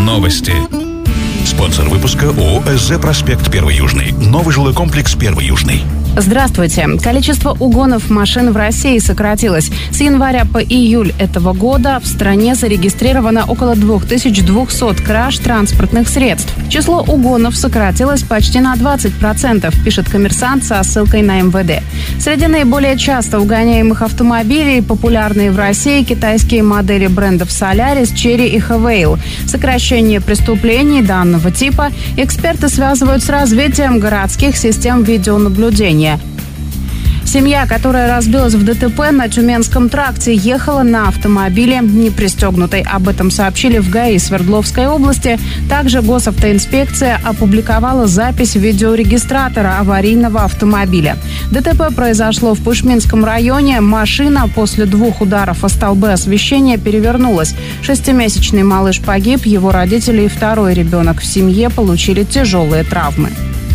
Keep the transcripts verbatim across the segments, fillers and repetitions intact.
Новости. Спонсор выпуска ООО «СЗ Проспект Первый Южный». Новый жилой комплекс Первый Южный. Здравствуйте. Количество угонов машин в России сократилось. С января по июль этого года в стране зарегистрировано около две тысячи двести краж транспортных средств. Число угонов сократилось почти на двадцать процентов, пишет «Коммерсант» со ссылкой на эм вэ дэ. Среди наиболее часто угоняемых автомобилей популярные в России китайские модели брендов Solaris, Chery и Havail. Сокращение преступлений данного типа эксперты связывают с развитием городских систем видеонаблюдения. Семья, которая разбилась в дэ тэ пэ на Тюменском тракте, ехала на автомобиле не пристегнутой. Об этом сообщили в ГАИ Свердловской области. Также госавтоинспекция опубликовала запись видеорегистратора аварийного автомобиля. дэ тэ пэ произошло в Пышминском районе. Машина после двух ударов о столбы освещения перевернулась. Шестимесячный малыш погиб, его родители и второй ребенок в семье получили тяжелые травмы.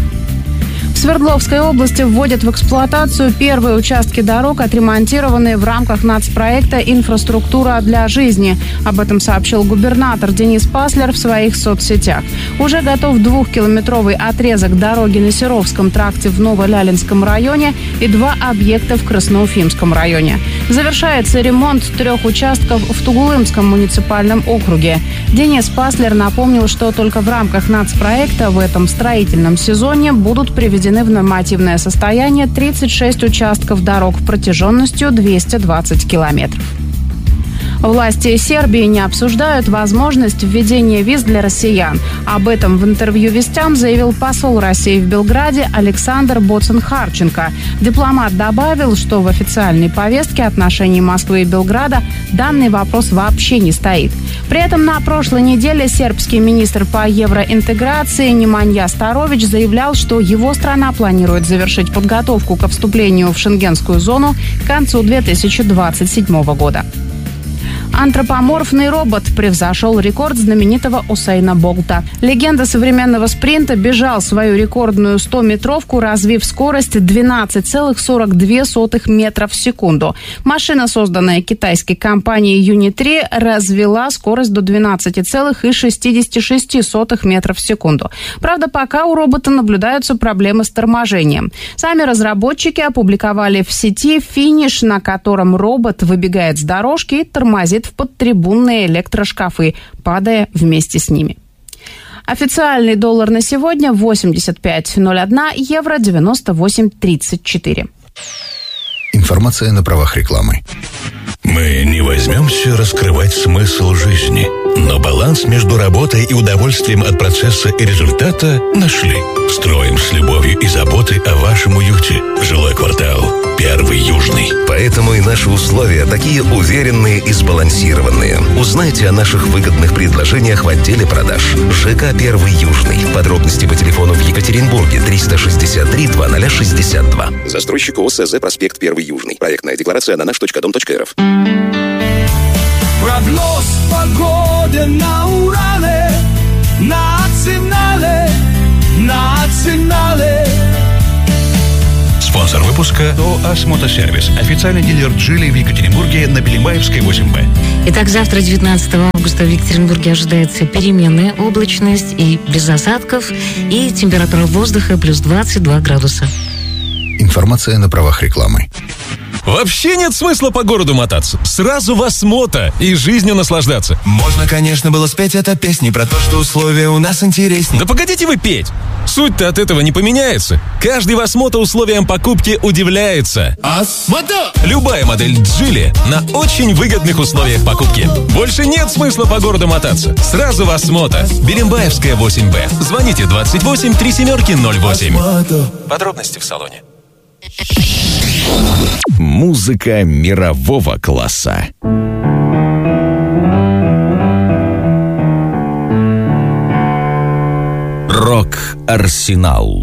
В Свердловской области вводят в эксплуатацию первые участки дорог, отремонтированные в рамках нацпроекта «Инфраструктура для жизни». Об этом сообщил губернатор Денис Паслер в своих соцсетях. Уже готов двухкилометровый отрезок дороги на Серовском тракте в Новолялинском районе и два объекта в Красноуфимском районе. Завершается ремонт трех участков в Тугулымском муниципальном округе. Денис Паслер напомнил, что только в рамках нацпроекта в этом строительном сезоне будут приведены в нормативное состояние тридцать шесть участков дорог протяженностью двести двадцать километров. Власти Сербии не обсуждают возможность введения виз для россиян. Об этом в интервью «Вестям» заявил посол России в Белграде Александр Боцен-Харченко. Дипломат добавил, что в официальной повестке отношений Москвы и Белграда данный вопрос вообще не стоит. При этом на прошлой неделе сербский министр по евроинтеграции Неманья Старович заявлял, что его страна планирует завершить подготовку ко вступлению в Шенгенскую зону к концу две тысячи двадцать седьмого года. Антропоморфный робот превзошел рекорд знаменитого Усейна Болта. Легенда современного спринта бежал свою рекордную стометровку, развив скорость двенадцать целых сорок две сотых метра в секунду. Машина, созданная китайской компанией Юни три, развела скорость до двенадцать целых шестьдесят шесть сотых метра в секунду. Правда, пока у робота наблюдаются проблемы с торможением. Сами разработчики опубликовали в сети финиш, на котором робот выбегает с дорожки и тормозит в подтрибунные электрошкафы, падая вместе с ними. Официальный доллар на сегодня восемьдесят пять ноль один, евро девяносто восемь тридцать четыре. Информация на правах рекламы. Мы не возьмемся раскрывать смысл жизни, но баланс между работой и удовольствием от процесса и результата нашли. Строим с любовью и заботой о вашем уюте. Жилой квартал Первый Южный. Поэтому и наши условия такие уверенные и сбалансированные. Узнайте о наших выгодных предложениях в отделе продаж. ЖК Первый Южный. Подробности по телефону в Екатеринбурге триста шестьдесят три двадцать шестьдесят два. Застройщик ООО «СЗ Проспект Первый Южный». Проектная декларация на наш точка дом точка эр эф. Прогноз погоды на Урале, национале, национале. Спонсор выпуска ОАС Мотосервис. Официальный дилер «Джили» в Екатеринбурге на Белимбаевской восемь бэ. Итак, завтра, девятнадцатого августа, в Екатеринбурге ожидается переменная облачность и без осадков, и температура воздуха плюс двадцать два градуса. Информация на правах рекламы. Вообще нет смысла по городу мотаться. Сразу вас мото и жизнью наслаждаться. Можно, конечно, было спеть это песни про то, что условия у нас интереснее. Да погодите вы петь. Суть-то от этого не поменяется. Каждый Восмото условиям покупки удивляется. Асмото! Любая модель Джили на очень выгодных условиях покупки. Больше нет смысла по городу мотаться. Сразу Восмото. Белимбаевская восемь бэ. Звоните двадцать восемь три семерки ноль восемь. Подробности в салоне. Музыка мирового класса. Рок-Арсенал.